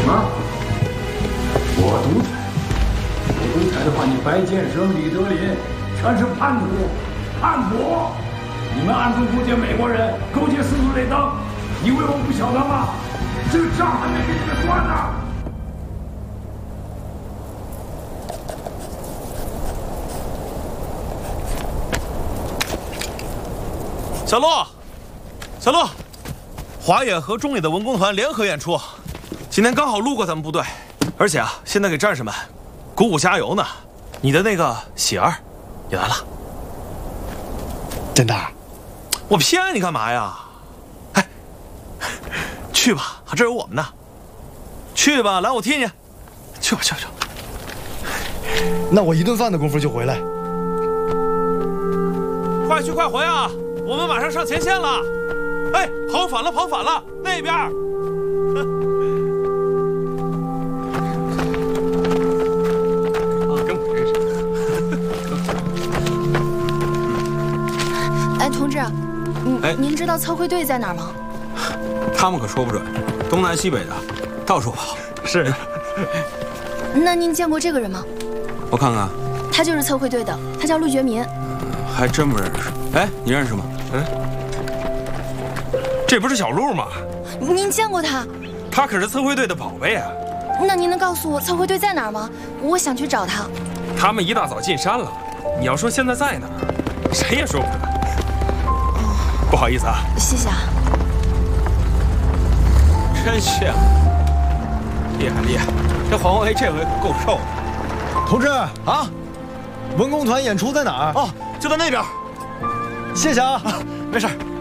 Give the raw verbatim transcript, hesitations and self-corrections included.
么？我独裁？我独裁的话，你白建生、李德林全是叛徒，叛徒！你们暗中勾结美国人，勾结四族雷登，以为我不晓得吗？这个账还没跟你们算呢。 小陆，小陆，华野和中野的文工团联合演出，今天刚好路过咱们部队，而且啊，现在给战士们鼓舞加油呢。你的那个喜儿也来了， 真的？ 我骗你干嘛呀？哎，去吧，这有我们呢。去吧，来我替你。去吧，去吧，去吧。 那我一顿饭的功夫就回来。 快去快回啊！ 我们马上上前线了，哎，跑反了，跑反了，那边。啊，跟我认识。哎，同志，嗯， 哎， 您知道测绘队在哪儿吗？ 他们可说不准，东南西北的，到处跑。 是。 那您见过这个人吗？ 我看看。 他就是测绘队的，他叫陆觉民。 还真不认识。哎，你认识吗？ 嗯，这不是小陆吗？ 您见过他？ 他可是测绘队的宝贝啊！ 那您能告诉我测绘队在哪儿吗？我想去找他。 他们一大早进山了。你要说现在在哪儿，谁也说不准。哦，不好意思啊。 谢谢啊。 真像，厉害厉害！这黄维这回可够瘦的。 同志啊，文工团演出在哪儿？ 哦，就在那边。 谢谢啊， 没事。